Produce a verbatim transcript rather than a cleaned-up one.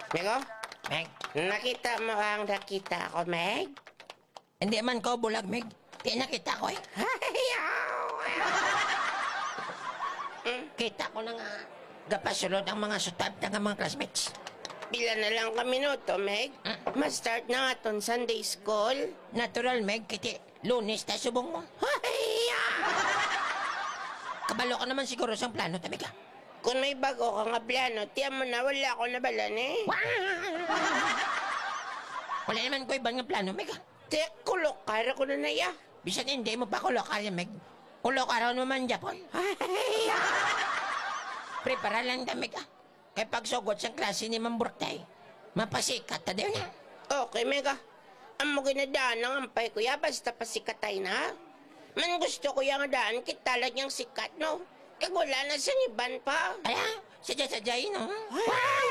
Mego, Meg, nakita mo ang nakita ko, Meg? hindi man ko bulag, Meg. Di nakita ko eh. Ayaw! Kita ko na nga. Gapasulod ang mga sutab ng mga classmates. Pila na lang kami no to, Meg. Ma-start na nga ton Sunday school. Natural, Meg. Kiti, lunes na subong mo. Ayaw! Kabalo ka naman siguro sa plano, tabi ka. Kung may bago ka nga plano, tiyan mo na wala ako nabalan eh. Wala naman ko ibang nga plano, Meg. Tiyak, kulokara ko na na ya. Bisan hindi mo pa kulokar yan, Meg. Kulokar naman, Japon. Prepara lang da, Meg. Kaya pagsugot sa klase ni Mamburtay, mapasikat ta daw na. Okay, Mega. Ang mo ginadaan ng ampay ko ya, basta pasikatay na. Man gusto ko yung daan, kitalag niyang sikat, no? Eh, wala na sa iban pa. Ala, sadya-sadyain, no? Ay!